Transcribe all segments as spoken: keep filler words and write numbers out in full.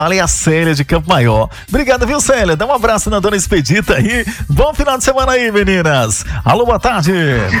Fala aí a Célia de Campo Maior. Obrigado, viu, Célia? Dá um abraço na dona Expedita aí. Bom final de semana aí, meninas. Alô, boa tarde.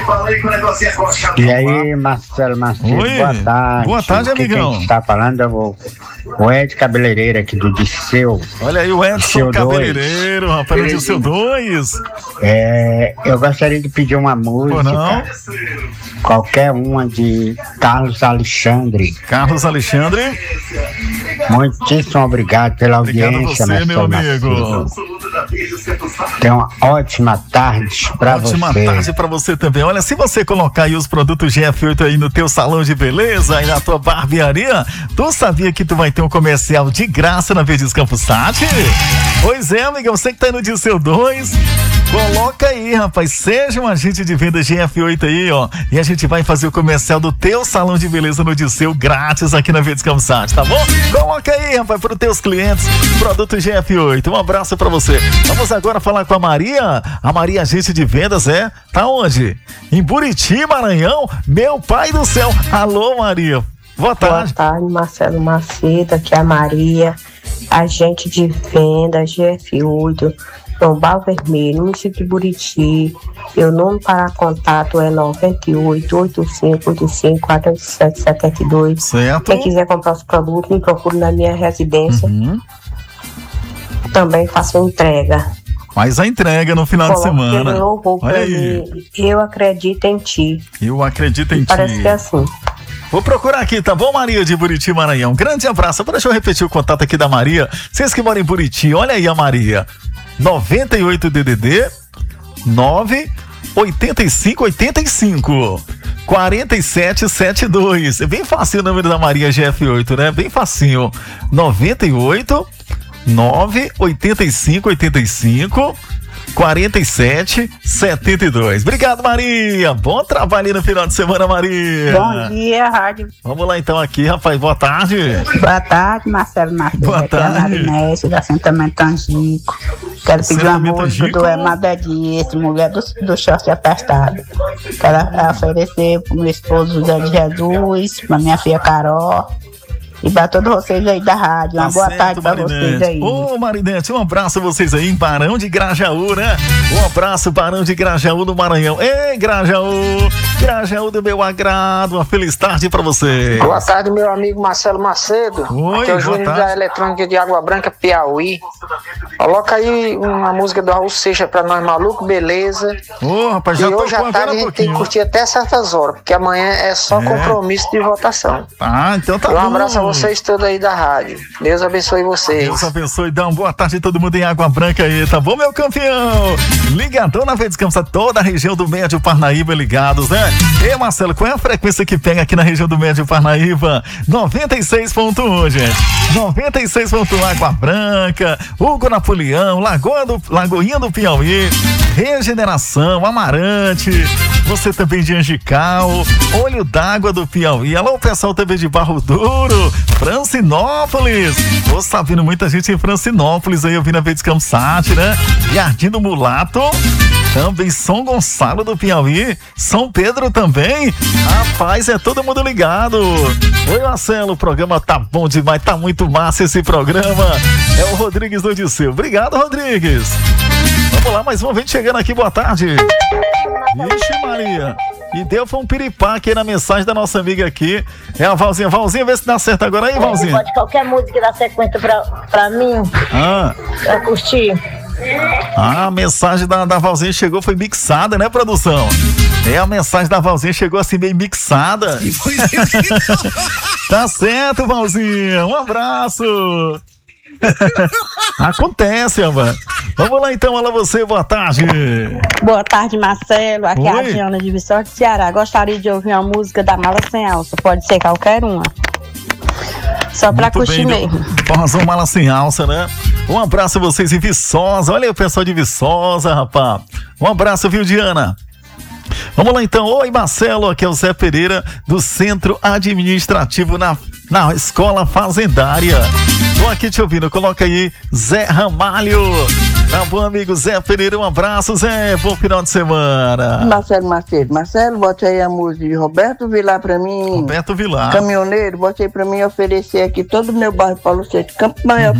E aí, Marcelo Macedo, Oi. boa tarde. Boa tarde, o que amigão. Que a gente tá falando é o, o Ed Cabeleireiro aqui do Disseu. Olha aí o Edson Disseu Cabeleireiro, rapaz, do Disseu dois. É, eu gostaria de pedir uma música. Pô, não? Qualquer uma de Carlos Alexandre. Carlos Alexandre. Muitíssimo obrigado pela Obrigado a audiência, você, meu Marcelo amigo. Macedo. Tenha uma ótima tarde pra Ótima você. tarde pra você também. Olha, se você colocar aí os produtos G F oito aí no teu salão de beleza, aí na tua barbearia, tu sabia que tu vai ter um comercial de graça na Verdes Campos Sat? Pois é, amiga, você que tá aí no Disseu dois, coloca aí, rapaz, seja um agente de venda G F oito aí, ó, e a gente vai fazer o comercial do teu salão de beleza no Disseu grátis aqui na Verdes Campos Sat, tá bom? Coloca aí, rapaz, para os teus clientes, produto G F oito. Um abraço pra você. Vamos agora falar com a Maria. A Maria, agente de vendas, é? Tá onde? Em Buriti, Maranhão. Meu pai do céu. Alô, Maria. Boa tarde. Boa tarde, Marcelo Macedo. Aqui é a Maria, agente de venda G F oito, Lombal Vermelho, município de Buriti. Meu número para contato é nove oito, oito cinco oito cinco, quatro sete sete dois. Certo. Quem quiser comprar os produtos, me procure na minha residência. Uhum. Também faço entrega. Faz a entrega no final Coloque de semana. aquele louvor Olha pra aí. mim. Eu acredito em ti. Eu acredito em Parece ti. que é assim. Vou procurar aqui, tá bom, Maria de Buriti, Maranhão? Grande abraço. Deixa eu repetir o contato aqui da Maria. Vocês que moram em Buriti, olha aí a Maria. noventa e oito D D D nove oitenta e cinco oitenta e cinco quarenta e sete setenta e dois. É bem fácil o número da Maria G F oito, né? Bem facinho. noventa e oito nove oitenta e cinco oitenta e cinco quarenta e sete setenta e dois. Obrigado, Maria. Bom trabalho aí no final de semana, Maria. Bom dia, rádio. Vamos lá então aqui, rapaz. Boa tarde. Boa tarde, Marcelo Macedo. Boa Aqui é a tarde. Marinete, da assentamento Angico. Quero pedir uma Assentamento música Angico? do Emada Dias, mulher do, do short apertado. Quero oferecer pro meu esposo José de Jesus, pra minha filha Carol e pra todos vocês aí da rádio. Uma Tá boa certo, tarde pra vocês Marinete. aí. Ô, Marinete, um abraço a vocês aí em Barão de Grajaú, né? Um abraço, Barão de Grajaú no Maranhão. Ei, Grajaú, Grajaú do meu agrado. Uma feliz tarde pra você. Boa tarde, meu amigo Marcelo Macedo. Oi, Aqui é o boa Júnior tarde. da Eletrônica de Água Branca, Piauí. Coloca aí uma música do Raul Seixas pra nós, maluco, beleza. Ô, rapaz, E já tô hoje com à a tarde vela a gente tem que pouquinho. curtir até certas horas, porque amanhã é só É. compromisso de votação. Ah, então tá Um bom. abraço a vocês todos aí da rádio. Deus abençoe vocês. Deus abençoe, dá uma boa tarde a todo mundo em Água Branca aí, tá bom, meu campeão? Ligadão na Verdes Campos, toda a região do Médio Parnaíba ligados, né? E Marcelo, qual é a frequência que pega aqui na região do Médio Parnaíba? noventa e seis ponto um, gente. noventa e seis ponto um, Água Branca, Hugo Napoleão, Lagoa do, Lagoinha do Piauí, Regeneração, Amarante, você também de Angical, Olho d'Água do Piauí. Alô, pessoal também de Barro Duro, Francinópolis. Você tá vindo muita gente em Francinópolis aí, eu vi na Verdes Campos Sat, né? Jardim do Mulato, também São Gonçalo do Piauí, São Pedro também. Rapaz, é todo mundo ligado. Oi, Marcelo, o programa tá bom demais, tá muito massa esse programa. É o Rodrigues do Disseu. Obrigado, Rodrigues. Vamos lá, mais uma vez chegando aqui, boa tarde. Vixe, Maria. E deu foi um piripaque aí na mensagem da nossa amiga aqui. É a Valzinha. Valzinha, vê se dá certo agora aí, Valzinha. Pode qualquer música dar sequência pra, pra mim, Ah, pra curtir. ah, a mensagem da, da Valzinha chegou, foi mixada, né, produção? É, a mensagem da Valzinha chegou assim meio mixada. Tá certo, Valzinha. Um abraço. Acontece, Ava. Vamos lá então, olá você, boa tarde. Boa tarde, Marcelo. Aqui é a Oi. Adriana de Viçosa de Ceará. Gostaria de ouvir uma música da Mala Sem Alça. Pode ser qualquer uma. Só pra Muito curtir bem, mesmo. Forrozão Mala Sem Alça, né? Um abraço a vocês em Viçosa. Olha aí o pessoal de Viçosa, rapaz. Um abraço, viu, Diana? Vamos lá então. Oi, Marcelo, aqui é o Zé Pereira do Centro Administrativo na, na Escola Fazendária. Tô aqui te ouvindo, coloca aí Zé Ramalho. Tá bom, amigo Zé Pereira, um abraço, Zé, bom final de semana. Marcelo Macedo, Marcelo, bote aí a música de Roberto Vilar pra mim. Roberto Vilar. Caminhoneiro, bote aí pra mim oferecer aqui todo o meu bairro Paulo Sete, Campo Maior.